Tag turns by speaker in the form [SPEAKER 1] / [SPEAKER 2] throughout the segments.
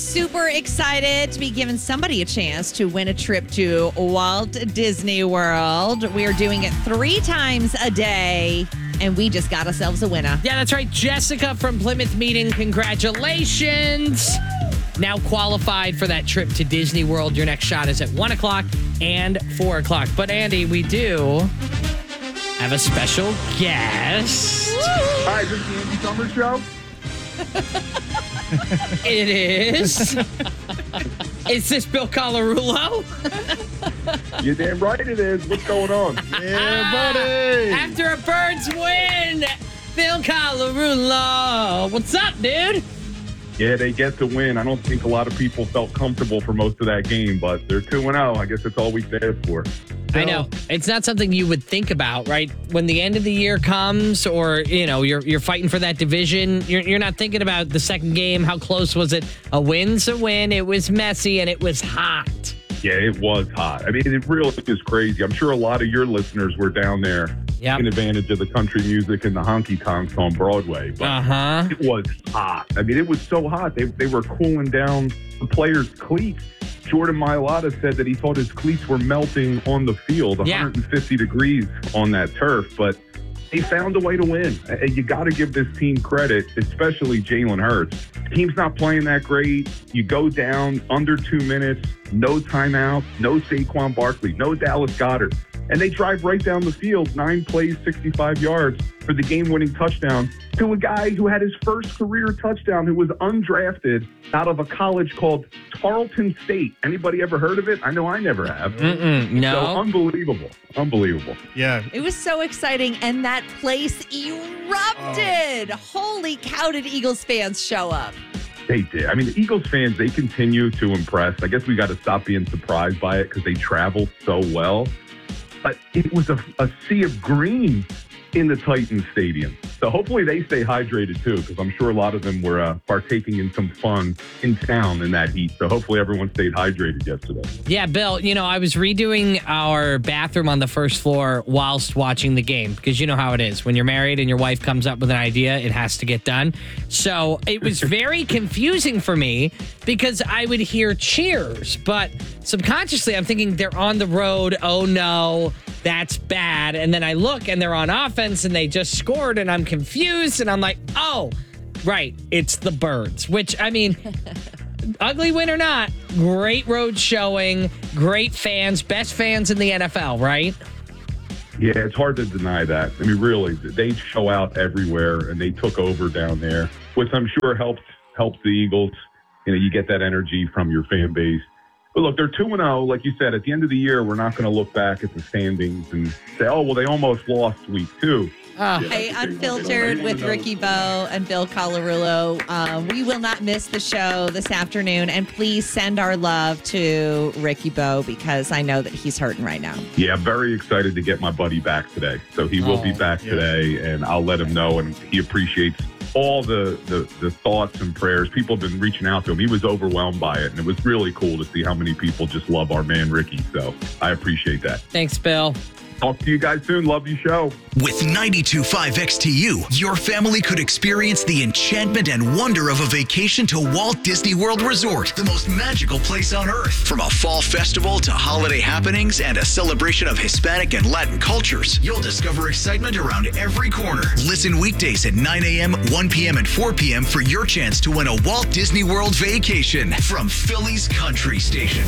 [SPEAKER 1] super excited to be giving somebody a chance to win a trip to Walt Disney World. We are doing it 3 times a day, and we just got ourselves a winner.
[SPEAKER 2] Yeah, that's right. Jessica from Plymouth Meeting. Congratulations. Now qualified for that trip to Disney World. Your next shot is at 1 o'clock and 4 o'clock. But, Andy, we do have a special guest.
[SPEAKER 3] Hi, this is the Andy Summers Show.
[SPEAKER 2] It is. Is this Bill Colarulo?
[SPEAKER 3] You're damn right it is. What's going on?
[SPEAKER 4] Yeah, buddy.
[SPEAKER 2] After a Birds win, Bill Colarulo. What's up, dude?
[SPEAKER 3] Yeah, they get to win. I don't think a lot of people felt comfortable for most of that game, but they're 2-0. I guess that's all we can ask for.
[SPEAKER 2] I know. It's not something you would think about, right? When the end of the year comes or, you're fighting for that division, you're not thinking about the second game. How close was it? A win's a win. It was messy and it was hot.
[SPEAKER 3] Yeah, it was hot. I mean, it really is crazy. I'm sure a lot of your listeners were down there taking advantage of the country music and the honky tonks on Broadway. But it was hot. I mean, it was so hot. They were cooling down the players' cleats. Jordan Mailata said that he thought his cleats were melting on the field, 150 degrees on that turf. But they found a way to win. You got to give this team credit, especially Jalen Hurts. Team's not playing that great. You go down under 2 minutes, no timeout, no Saquon Barkley, no Dallas Goedert. And they drive right down the field, 9 plays, 65 yards for the game-winning touchdown to a guy who had his first career touchdown, who was undrafted out of a college called Tarleton State. Anybody ever heard of it? I know I never have.
[SPEAKER 2] No.
[SPEAKER 3] So unbelievable. Unbelievable.
[SPEAKER 4] Yeah.
[SPEAKER 1] It was so exciting, and that place erupted. Holy cow, did Eagles fans show up?
[SPEAKER 3] They did. I mean, the Eagles fans, they continue to impress. I guess we got to stop being surprised by it because they travel so well. But it was a sea of green in the Titans Stadium. So hopefully they stay hydrated too, because I'm sure a lot of them were partaking in some fun in town in that heat. So hopefully everyone stayed hydrated yesterday.
[SPEAKER 2] Yeah, Bill, I was redoing our bathroom on the first floor whilst watching the game, because you know how it is. When you're married and your wife comes up with an idea, it has to get done. So it was very confusing for me because I would hear cheers, but subconsciously I'm thinking they're on the road. Oh no, that's bad. And then I look and they're on offense and they just scored and I'm confused and I'm like, oh, right, it's the Birds, which, I mean, ugly win or not, great road showing, great fans, best fans in the NFL, right?
[SPEAKER 3] Yeah, it's hard to deny that. I mean, really, they show out everywhere and they took over down there, which I'm sure helps the Eagles. You get that energy from your fan base. But look, they're 2-0. Like you said, at the end of the year, we're not going to look back at the standings and say, oh, well, they almost lost week 2.
[SPEAKER 1] Hey, Unfiltered with Ricky Bo and Bill Colarulo. We will not miss the show this afternoon. And please send our love to Ricky Bo because I know that he's hurting right now.
[SPEAKER 3] Yeah, I'm very excited to get my buddy back today. So he will be back today, and I'll let him know. And he appreciates all the thoughts and prayers. People have been reaching out to him. He was overwhelmed by it, and it was really cool to see how many people just love our man Ricky. So I appreciate that.
[SPEAKER 2] Thanks, Bill.
[SPEAKER 3] Talk to you guys soon. Love your show.
[SPEAKER 5] With 92.5 XTU, your family could experience the enchantment and wonder of a vacation to Walt Disney World Resort, the most magical place on earth. From a fall festival to holiday happenings and a celebration of Hispanic and Latin cultures, you'll discover excitement around every corner. Listen weekdays at 9 a.m., 1 p.m., and 4 p.m. for your chance to win a Walt Disney World vacation from Philly's Country Station.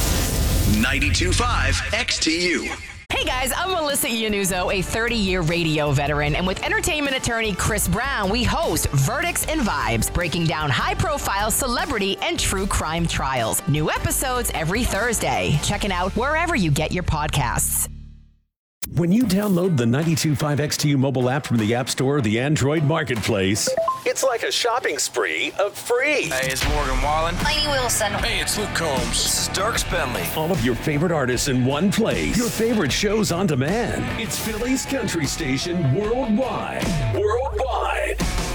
[SPEAKER 5] 92.5 XTU.
[SPEAKER 6] Hey guys, I'm Melissa Iannuzzo, a 30-year radio veteran, and with entertainment attorney Chris Brown, we host Verdicts and Vibes, breaking down high-profile celebrity and true crime trials. New episodes every Thursday. Check it out wherever you get your podcasts.
[SPEAKER 7] When you download the 92.5 XTU mobile app from the App Store or the Android Marketplace, it's like a shopping spree of free.
[SPEAKER 8] Hey, it's Morgan Wallen.
[SPEAKER 9] Lainey Wilson.
[SPEAKER 8] Hey, it's Luke Combs. This is Dirk Bentley.
[SPEAKER 7] All of your favorite artists in one place. Your favorite shows on demand. It's Philly's Country Station worldwide. Worldwide.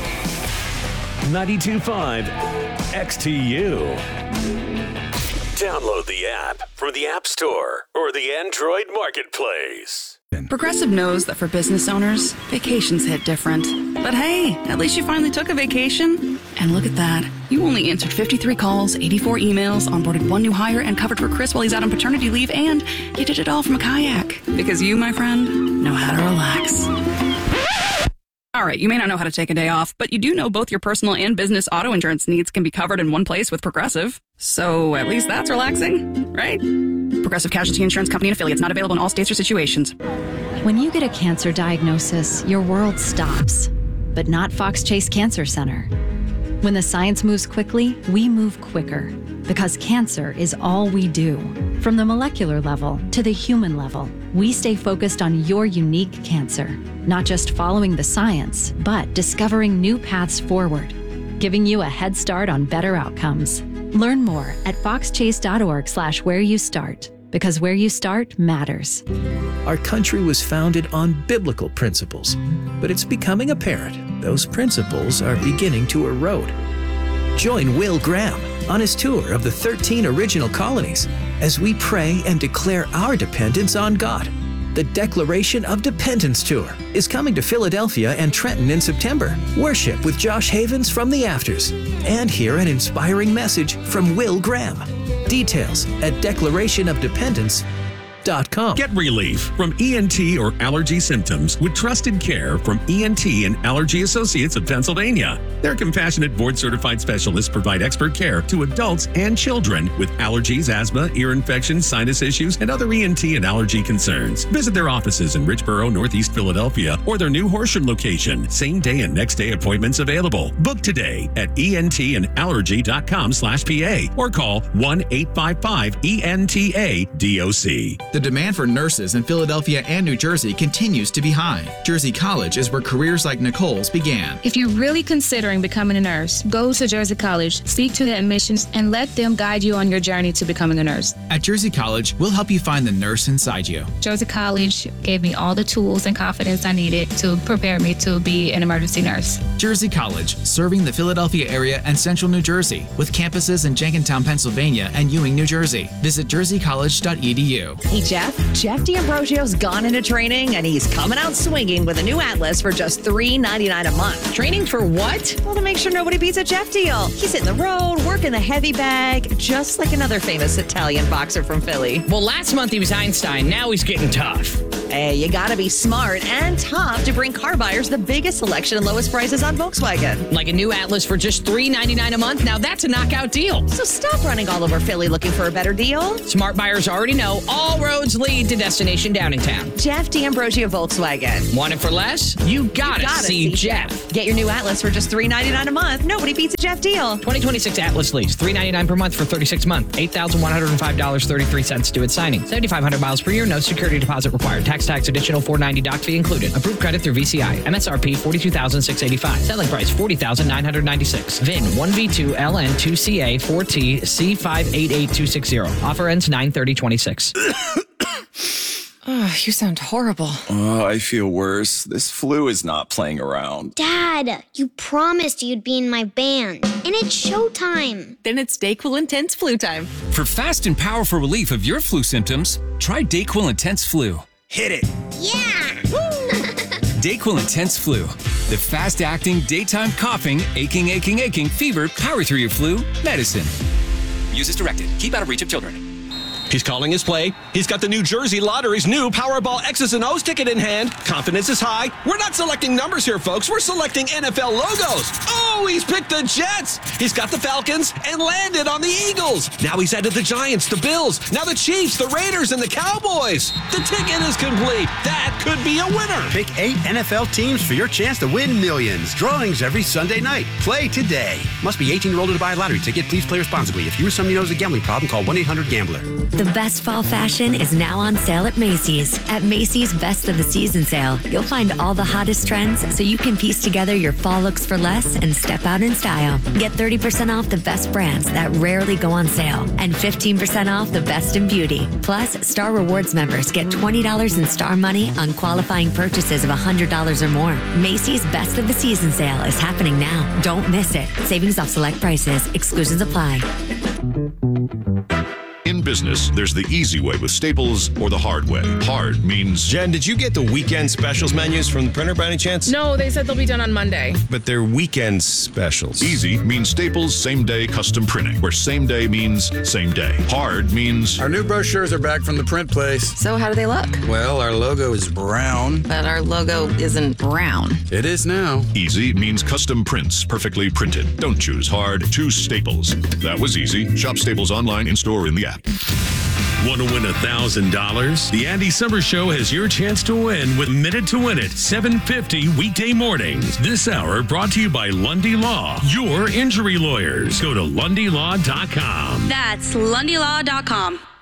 [SPEAKER 7] 92.5 XTU. Download the app from the App Store or the Android Marketplace.
[SPEAKER 10] Progressive knows that for business owners, vacations hit different. But hey, at least you finally took a vacation.
[SPEAKER 9] And look at that. You only answered 53 calls, 84 emails, onboarded one new hire, and covered for Chris while he's out on paternity leave, and you did it all from a kayak. Because you, my friend, know how to relax. All right, you may not know how to take a day off, but you do know both your personal and business auto insurance needs can be covered in one place with Progressive. So at least that's relaxing, right? Progressive Casualty Insurance Company and affiliates, not available in all states or situations.
[SPEAKER 10] When you get a cancer diagnosis, your world stops. But not Fox Chase Cancer Center. When the science moves quickly, we move quicker. Because cancer is all we do. From the molecular level to the human level, we stay focused on your unique cancer. Not just following the science, but discovering new paths forward. Giving you a head start on better outcomes. Learn more at foxchase.org/where you start. Because where you start matters.
[SPEAKER 11] Our country was founded on biblical principles, but it's becoming apparent those principles are beginning to erode. Join Will Graham on his tour of the 13 original colonies as we pray and declare our dependence on God. The Declaration of Dependence Tour is coming to Philadelphia and Trenton in September. Worship with Josh Havens from the Afters and hear an inspiring message from Will Graham. Details at declarationofdependence.com.
[SPEAKER 12] Get relief from ENT or allergy symptoms with trusted care from ENT and Allergy Associates of Pennsylvania. Their compassionate board-certified specialists provide expert care to adults and children with allergies, asthma, ear infections, sinus issues, and other ENT and allergy concerns. Visit their offices in Richboro, Northeast Philadelphia, or their new Horsham location. Same day and next day appointments available. Book today at entandallergy.com/PA or call 1-855-ENTA-DOC.
[SPEAKER 13] The demand for nurses in Philadelphia and New Jersey continues to be high. Jersey College is where careers like Nicole's began.
[SPEAKER 14] If you're really considering becoming a nurse, go to Jersey College, speak to the admissions, and let them guide you on your journey to becoming a nurse.
[SPEAKER 13] At Jersey College, we'll help you find the nurse inside you.
[SPEAKER 14] Jersey College gave me all the tools and confidence I needed to prepare me to be an emergency nurse.
[SPEAKER 13] Jersey College, serving the Philadelphia area and central New Jersey, with campuses in Jenkintown, Pennsylvania, and Ewing, New Jersey. Visit jerseycollege.edu.
[SPEAKER 15] Hey, Jeff D'Ambrosio's gone into training, and he's coming out swinging with a new Atlas for just $3.99 a month.
[SPEAKER 2] Training for what?
[SPEAKER 15] Well, to make sure nobody beats a Jeff deal. He's hitting the road, working the heavy bag, just like another famous Italian boxer from Philly.
[SPEAKER 2] Well, last month he was Einstein. Now he's getting tough.
[SPEAKER 15] Hey, you gotta be smart and tough to bring car buyers the biggest selection and lowest prices on Volkswagen.
[SPEAKER 2] Like a new Atlas for just $3.99 a month? Now that's a knockout deal.
[SPEAKER 15] So stop running all over Philly looking for a better deal.
[SPEAKER 2] Smart buyers already know all roads lead to Destination Downingtown.
[SPEAKER 15] Jeff D'Ambrosio Volkswagen.
[SPEAKER 2] Want it for less? You gotta see Jeff.
[SPEAKER 15] Get your new Atlas for just $3.99 a month. Nobody beats a Jeff deal.
[SPEAKER 2] 2026 Atlas lease, $3.99 per month for 36 months. $8,105.33 due at signing. 7,500 miles per year. No security deposit required. Tax additional $490 doc fee included. Approved credit through VCI. MSRP $42,685. Selling price $40,996. VIN 1V2LN2CA 4T C588260. Offer ends 9/30/26.
[SPEAKER 16] Oh, you sound horrible.
[SPEAKER 17] Oh, I feel worse. This flu is not playing around.
[SPEAKER 18] Dad, you promised you'd be in my band. And it's showtime.
[SPEAKER 16] Then it's DayQuil Intense Flu time.
[SPEAKER 19] For fast and powerful relief of your flu symptoms, try DayQuil Intense Flu.
[SPEAKER 17] Hit it.
[SPEAKER 18] Yeah.
[SPEAKER 19] DayQuil Intense Flu. The fast-acting, daytime coughing, aching, fever, power through your flu medicine. Use as directed. Keep out of reach of children.
[SPEAKER 20] He's calling his play. He's got the New Jersey Lottery's new Powerball X's and O's ticket in hand. Confidence is high. We're not selecting numbers here, folks. We're selecting NFL logos. Oh, he's picked the Jets. He's got the Falcons and landed on the Eagles. Now he's added the Giants, the Bills, now the Chiefs, the Raiders, and the Cowboys. The ticket is complete. That could be a winner.
[SPEAKER 21] Pick 8 NFL teams for your chance to win millions. Drawings every Sunday night. Play today. Must be 18 years old to buy a lottery ticket. Please play responsibly. If you or somebody knows a gambling problem, call 1-800-GAMBLER.
[SPEAKER 22] The best fall fashion is now on sale at Macy's. At Macy's Best of the Season sale, you'll find all the hottest trends so you can piece together your fall looks for less and step out in style. Get 30% off the best brands that rarely go on sale and 15% off the best in beauty. Plus, Star Rewards members get $20 in Star money on qualifying purchases of $100 or more. Macy's Best of the Season sale is happening now. Don't miss it. Savings off select prices. Exclusions apply.
[SPEAKER 23] In
[SPEAKER 1] business, there's the easy way with Staples or the hard way. Hard means...
[SPEAKER 4] Jen, did you get the weekend specials menus from the printer by any chance?
[SPEAKER 23] No, they said they'll be done on Monday.
[SPEAKER 4] But they're weekend specials.
[SPEAKER 1] Easy means Staples same-day custom printing, where same day means same day. Hard means...
[SPEAKER 24] Our new brochures are back from the print place.
[SPEAKER 16] So how do they look?
[SPEAKER 24] Well, our logo is brown.
[SPEAKER 16] But our logo isn't brown.
[SPEAKER 24] It is now.
[SPEAKER 1] Easy means custom prints, perfectly printed. Don't choose hard, choose Staples. That was easy. Shop Staples online, in-store, in the app.
[SPEAKER 12] Want to win $1,000? The Andy Summers Show has your chance to win with Minute to Win It, 7:50 weekday mornings. This hour brought to you by Lundy Law, your injury lawyers. Go to LundyLaw.com.
[SPEAKER 9] That's LundyLaw.com.